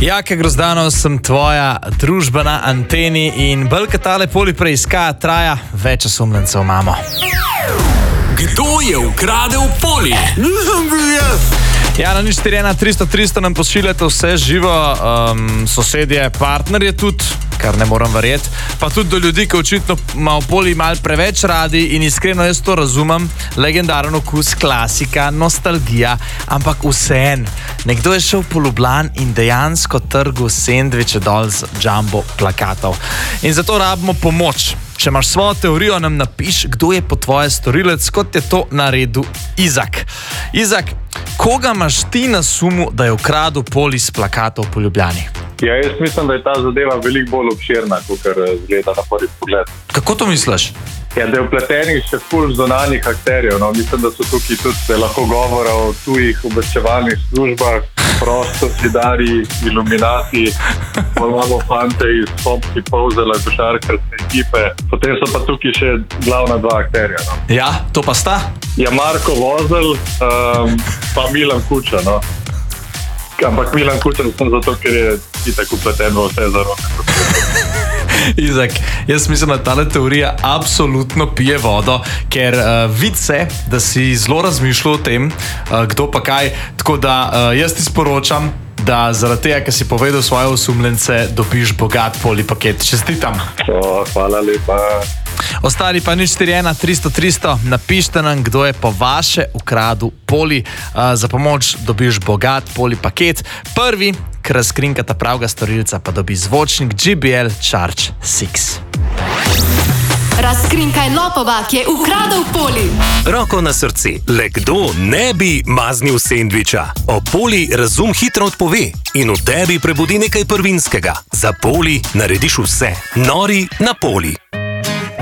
Jaka Grozdanov, sem tvoja družba na anteni in bolj tale poli preiskaja traja, več osumljencev imamo. Kdo je ukradel poli? Nisem bil jaz. Ja, na 041-300-300 nam pošiljate vse živo, sosedje, partnerje tudi, kar ne moram verjeti, pa tudi do ljudi, ki očitno ima v poli malo preveč radi in iskreno jaz to razumem, legendaren okus, klasika, nostalgija, ampak vseeno. Nekdo je šel po Ljubljani in dejansko trgu sendviče dol z jumbo plakatov. In zato rabimo pomoč. Če imaš svojo teorijo, nam napiš, kdo je po tvoje storilec, kot je to naredil Izak. Izak, koga imaš ti na sumu, da je ukradel poli s plakatov po Ljubljani? Ja, jaz mislim, da je ta zadeva veliko bolj obširna, kot zgleda na prvi pogled. Kako to misliš? Ja, da je vpletenih še ful zunanjih akterjev. No, mislim, da so tukaj tudi lahko govora o tujih obveščevalnih službah, prostozidarji, iluminati, imamo fante iz Popki Povzela, košarkarske ekipe. Potem so pa tukaj še glavna dva akterja. No. Ja, to pa sta? Ja, Marko Vozelj, pa Milan Kuča, no. Ampak Milan Kuča sem zato, ker je itak vpleten v vse zarote. Izak, jaz mislim, da tale teorija absolutno pije vodo, ker vidi se, da si zelo razmišljal o tem, kdo pa kaj, tako da jaz ti sporočam, da zaradi tega, ker si povedal svoje osumljence, dobiš bogat poli paket. Čestitam. Hvala lepa. Ostali pa 041-300-300, napište nam, kdo je po vaše ukradel poli. Za pomoč dobiš bogat poli paket. Prvi, ki razkrinka ta pravega storilca, pa dobi zvočnik JBL Charge 6. Razkrinkaj lopova, ki je ukradel poli. Roko na srce, le kdo ne bi maznil sendviča? O poli razum hitro odpove in v tebi prebudi nekaj prvinskega. Za poli narediš vse. Nori na poli.